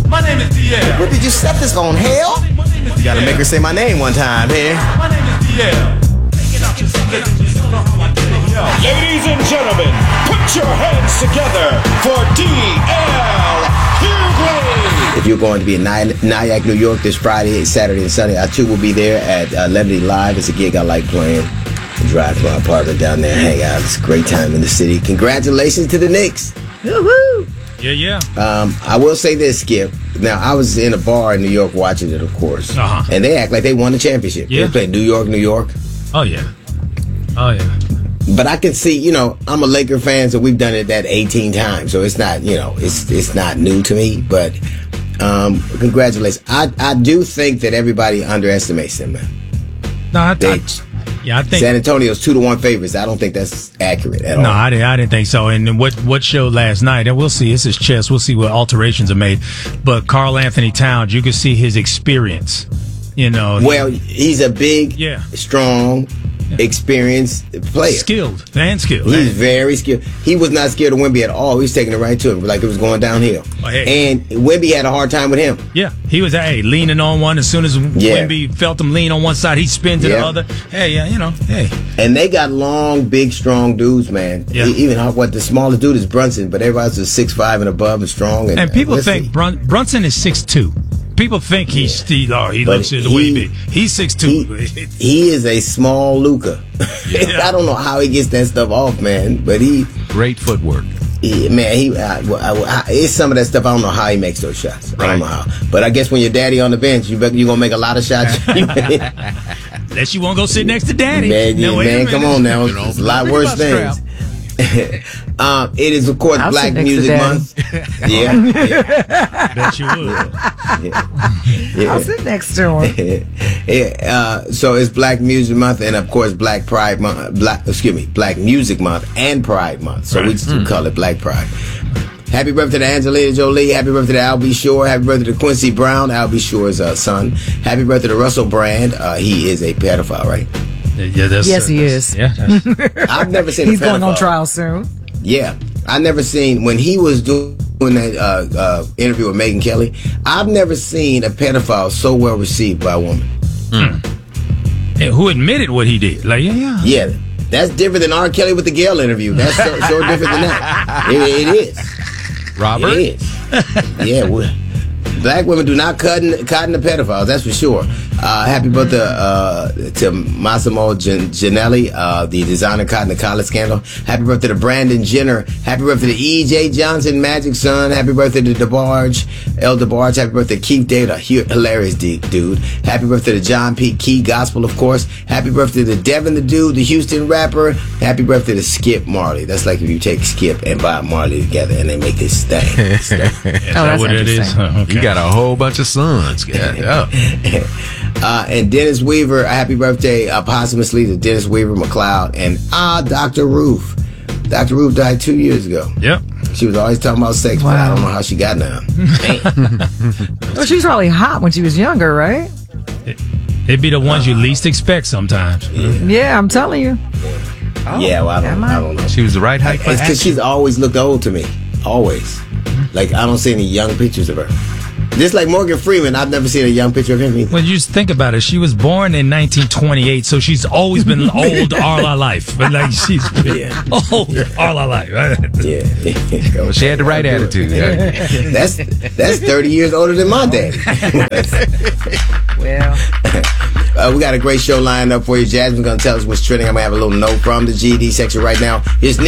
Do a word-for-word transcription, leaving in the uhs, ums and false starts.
My name is D L. What did you set this on, hell? You gotta make her say my name one time here. My name is D L. Ladies and gentlemen, put your hands together for D L Hughley. If you're going to be in Ny- Nyack, New York this Friday, Saturday, and Sunday, I too will be there at uh, Levity Live. It's a gig I like playing. I drive to my apartment down there, hang out. It's a great time in the city. Congratulations to the Knicks. Woo-hoo. Yeah, yeah. Um, I will say this, Skip. Now, I was in a bar in New York watching it, of course. Uh-huh. And they act like they won the championship. Yeah. They played New York, New York. Oh, yeah. Oh, yeah. But I can see, you know, I'm a Laker fan, so we've done it that eighteen times. So it's not, you know, it's it's not new to me. But um, congratulations. I, I do think that everybody underestimates them, man. No, I, They, I, yeah, I think San Antonio's two to one favorites. I don't think that's accurate at No, all. I didn't. I didn't think so. And what what showed last night, and we'll see. It's his chess. We'll see what alterations are made. But Karl Anthony Towns, you can see his experience. You know, Well, he's a big, Yeah. strong, experienced player. skilled and skilled. He's And- very skilled. He was not scared of Wemby at all. He was taking it right to him, like it was going downhill. Oh, hey. And Wemby had a hard time with him. Yeah, he was hey leaning on one. As soon as Yeah. Wemby felt him lean on one side, he spin to Yeah. the other. Hey, yeah, you know, hey, And they got long, big, strong dudes, man. Yeah. E- Even how- what the smallest dude is Brunson, but everybody's just six five and above and strong. And, and people let's think see. Brun- Brunson is six two. People think he's Steve. Oh, he But looks the he- way big. He's six he, two. he is a small Luka. Yeah. I don't know how he gets that stuff off, man. But he, Great footwork. he man, he I, I, I, it's some of that stuff. I don't know how he makes those shots. I don't know how. But I guess when your daddy on the bench, you bet you're gonna make a lot of shots. Unless you won't go sit next to Daddy. Man, No, yeah, wait a man, come minute. on now. You know, There's a lot think worse about things. um, it is, of course, I'll Black sit next to Music Daddy. Month. Yeah. Bet you would. yeah. I'll sit next to him. yeah, uh, so it's Black Music Month, and of course Black Pride Month. Black, excuse me, Black Music Month and Pride Month. So we just call it Black Pride. Happy birthday to Angelina Jolie. Happy birthday to Al B. Shore. Happy birthday to Quincy Brown, Al B. Shore's uh, son. Happy birthday to Russell Brand. Uh, he is a pedophile, right? Yeah, that's, Yes, he is. Yeah. that's- I've never seen. He's a going on pedophile. trial soon. Yeah, I never seen when he was doing that uh, uh, interview with Megyn Kelly. I've never seen a pedophile so well received by a woman. Yeah, who admitted what he did? Like, yeah, yeah. Yeah, that's different than R. Kelly with the Gayle interview. That's so, so different than that. It, it is. Robert? It is. Yeah, we, black women do not cotton, cotton to pedophiles, that's for sure. Uh, happy birthday uh, to Massimo Gin- Ginelli, uh, the designer caught in the college scandal. Happy birthday to Brandon Jenner. Happy birthday to E J Johnson, Magic's son. Happy birthday to DeBarge, El DeBarge. Happy birthday to Keith David, a hu- hilarious d- dude. Happy birthday to John P. Key Gospel, of course. Happy birthday to Devin the Dude, the Houston rapper. Happy birthday to Skip Marley. That's like if you take Skip and Bob Marley together and they make this thing. This thing. Is that that's what it is? interesting. Uh, okay. You got a whole bunch of sons. God, yeah. Uh, and Dennis Weaver, a happy birthday uh, posthumously to Dennis Weaver McLeod and ah, Doctor Ruth. Doctor Ruth died two years ago. Yep. She was always talking about sex, but I Wow. don't know how she got now. Well, she was probably hot when she was younger, right? It'd be the ones you least expect sometimes. Yeah, I'm telling you. yeah, well, I don't, am I I? don't know. She was the right height for It's because action. she's always looked old to me. Always. Like, I don't see any young pictures of her. Just like Morgan Freeman, I've never seen a young picture of him either. Well, you just think about it. She was born in nineteen twenty-eight, so she's always been old all her life. But like she's been Yeah. old all her life. Right? Yeah. Well, she had the right attitude. Yeah. That's that's thirty years older than my daddy. Well, Uh, we got a great show lined up for you. Jasmine's going to tell us what's trending. I'm going to have a little note from the G D section right now. Here's Nick.